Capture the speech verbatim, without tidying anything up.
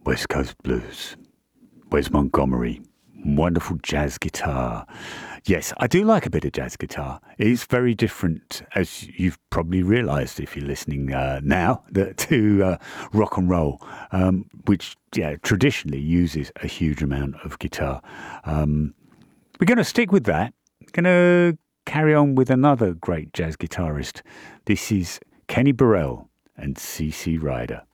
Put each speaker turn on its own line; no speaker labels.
West Coast blues. Wes Montgomery. Wonderful jazz guitar. Yes, I do like a bit of jazz guitar. It's very different, as you've probably realised if you're listening uh, now, that, to uh, rock and roll, um, which yeah traditionally uses a huge amount of guitar. Um, we're going to stick with that. Going to carry on with another great jazz guitarist. This is Kenny Burrell and C C Ryder.